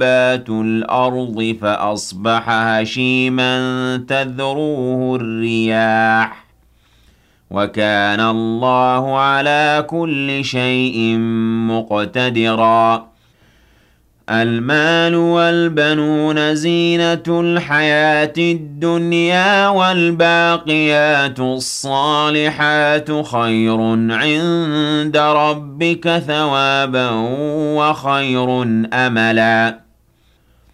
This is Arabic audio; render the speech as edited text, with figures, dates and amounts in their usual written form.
دَابَّاتُ الْأَرْضِ فَأَصْبَحَ هَشِيمًا تَذْرُوهُ الرِّيَاحُ ۗ وَكَانَ اللَّهُ عَلَىٰ كُلِّ شَيْءٍ مُّقْتَدِرًا. الْمَالُ وَالْبَنُونَ زِينَةُ الْحَيَاةِ الدُّنْيَا ۖ وَالْبَاقِيَاتُ الصَّالِحَاتُ خَيْرٌ عِندَ رَبِّكَ ثَوَابًا وَخَيْرٌ أَمَلًا